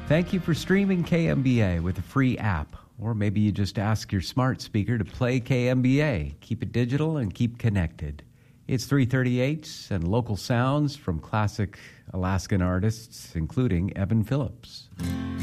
Thank you for streaming KMBA with a free app. Or maybe you just ask your smart speaker to play KMBA. Keep it digital and keep connected. It's 338 and local sounds from classic Alaskan artists, including Evan Phillips.